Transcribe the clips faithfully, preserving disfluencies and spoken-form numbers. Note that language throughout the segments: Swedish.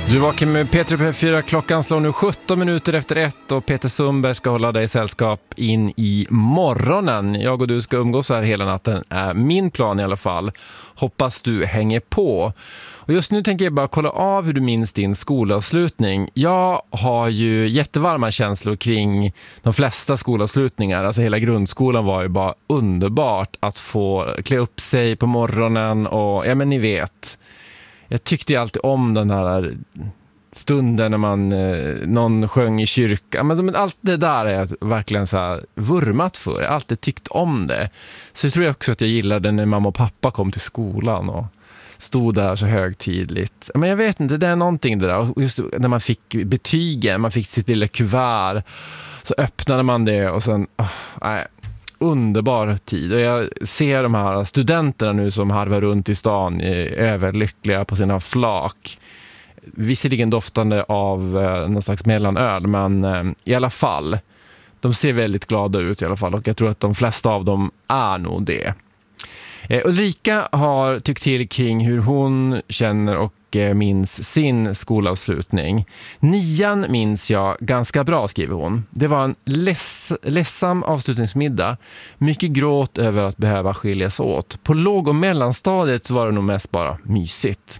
Du vaknar med Peter P fyra. Klockan slår nu sjutton minuter efter ett och Peter Sundberg ska hålla dig sällskap in i morgonen. Jag och du ska umgås här hela natten, är min plan i alla fall. Hoppas du hänger på. Och just nu tänker jag bara kolla av hur du minns din skolavslutning. Jag har ju jättevarma känslor kring de flesta skolavslutningar. Alltså hela grundskolan var ju bara underbart att få klä upp sig på morgonen och ja men ni vet. Jag tyckte ju alltid om den här stunden när man eh, någon sjöng i kyrkan. Men, men allt det där är jag verkligen så här vurmat för. Jag har alltid tyckt om det. Så jag tror också att jag gillade när mamma och pappa kom till skolan och stod där så högtidligt. Men jag vet inte, det är någonting det där. Och just när man fick betygen, man fick sitt lilla kuvert, så öppnade man det och sen... Oh, nej. Underbar tid, och jag ser de här studenterna nu som harvar runt i stan är överlyckliga på sina flak, visserligen doftande av eh, någon slags mellanöl, men eh, i alla fall de ser väldigt glada ut i alla fall, och jag tror att de flesta av dem är nog det. eh, Ulrika har tyckt till kring hur hon känner och minns sin skolavslutning. Nian minns jag ganska bra, skriver hon. Det var en leds, ledsam avslutningsmiddag. Mycket gråt över att behöva skiljas åt. På låg- och mellanstadiet var det nog mest bara mysigt.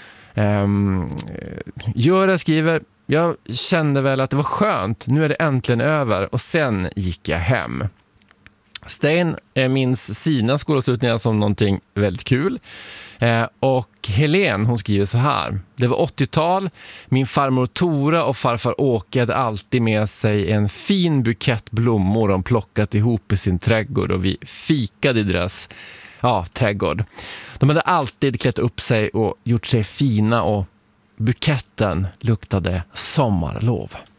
Um, Göra skriver: jag kände väl att det var skönt. Nu är det äntligen över och sen gick jag hem. Sten minns sina skolavslutningar som någonting väldigt kul. Eh, och Helen, hon skriver så här: det var åttiotal, min farmor Tora och farfar Åke hade alltid med sig en fin bukett blommor de plockat ihop i sin trädgård, och vi fikade i deras ja, trädgård. De hade alltid klätt upp sig och gjort sig fina, och buketten luktade sommarlov.